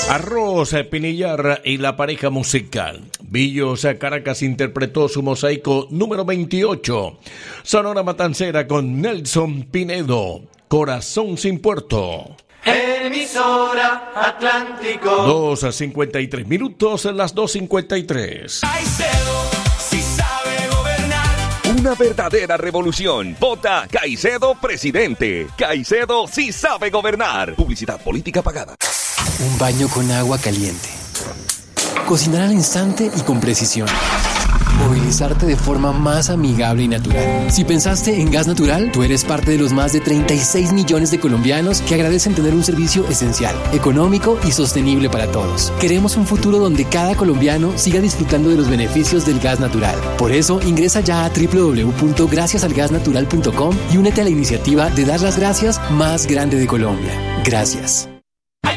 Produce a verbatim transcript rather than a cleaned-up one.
Arroz, Pinillar y la pareja musical. Billos Caracas interpretó su mosaico número veintiocho. Sonora Matancera con Nelson Pinedo, Corazón sin puerto. Emisora Atlántico. dos a cincuenta y tres minutos, las dos cincuenta y tres. Caicedo, si sabe gobernar. Una verdadera revolución. Vota Caicedo presidente. Caicedo sí sabe gobernar. Publicidad política pagada. Un baño con agua caliente. Cocinar al instante y con precisión. Movilizarte de forma más amigable y natural. Si pensaste en gas natural, tú eres parte de los más de treinta y seis millones de colombianos que agradecen tener un servicio esencial, económico y sostenible para todos. Queremos un futuro donde cada colombiano siga disfrutando de los beneficios del gas natural. Por eso, ingresa ya a doble u doble u doble u punto gracias al gas natural punto com y únete a la iniciativa de dar las gracias más grande de Colombia. Gracias.